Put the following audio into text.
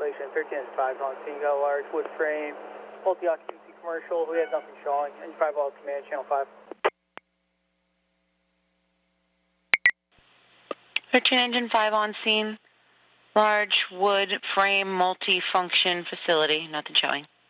cancellation. 13 is 5 on scene. Got a large wood frame, multi-occupancy commercial. We have nothing showing. Engine 5 all command, channel 5. 13 engine 5 on scene. Large wood frame multi-function facility. Nothing showing.